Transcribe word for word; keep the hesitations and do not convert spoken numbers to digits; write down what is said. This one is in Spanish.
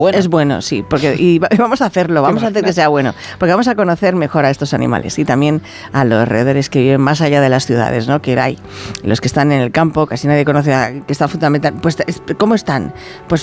Bueno. Es bueno, sí, porque y vamos a hacerlo, vamos a hacer que sea bueno, porque vamos a conocer mejor a estos animales y también a los roedores que viven más allá de las ciudades, ¿no? Que hay los que están en el campo, casi nadie conoce a, que está fundamental. Pues ¿cómo están? Pues